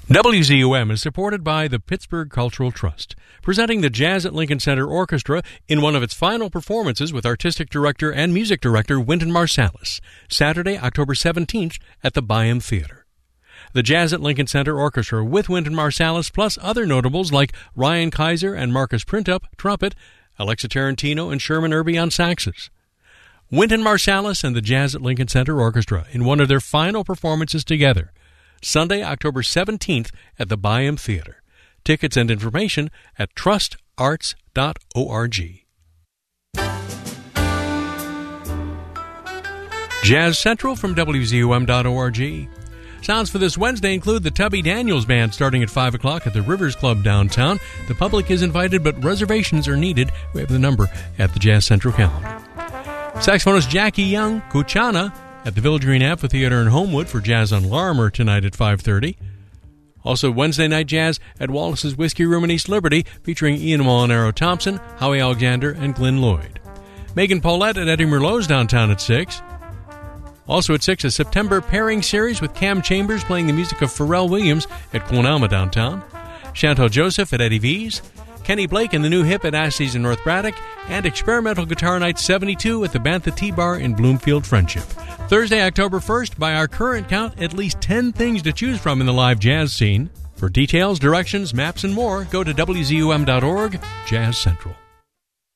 WZUM is supported by the Pittsburgh Cultural Trust, presenting the Jazz at Lincoln Center Orchestra in one of its final performances with artistic director and music director Wynton Marsalis, Saturday, October 17th at the Byham Theater. The Jazz at Lincoln Center Orchestra with Wynton Marsalis plus other notables like Ryan Kaiser and Marcus Printup, trumpet, Alexa Tarantino and Sherman Irby on saxes. Wynton Marsalis and the Jazz at Lincoln Center Orchestra in one of their final performances together, Sunday, October 17th at the Byham Theater. Tickets and information at trustarts.org. Jazz Central from WZUM.org. Sounds for this Wednesday include the Tubby Daniels Band starting at 5 o'clock at the Rivers Club downtown. The public is invited, but reservations are needed. We have the number at the Jazz Central calendar. Saxophonist Jackie Young, Kuchana, at the Village Green Amphitheater in Homewood for Jazz on Larimer tonight at 5:30. Also Wednesday night jazz at Wallace's Whiskey Room in East Liberty featuring Ian Molinaro Thompson, Howie Alexander, and Glenn Lloyd. Megan Paulette at Eddie Merlot's downtown at 6. Also at 6, a September pairing series with Cam Chambers playing the music of Pharrell Williams at Quonama downtown. Chantal Joseph at Eddie V's. Kenny Blake and the New Hip at Ashley's in North Braddock, and Experimental Guitar Night 72 at the Bantha Tea Bar in Bloomfield Friendship. Thursday, October 1st, by our current count, at least 10 things to choose from in the live jazz scene. For details, directions, maps, and more, go to WZUM.org, Jazz Central.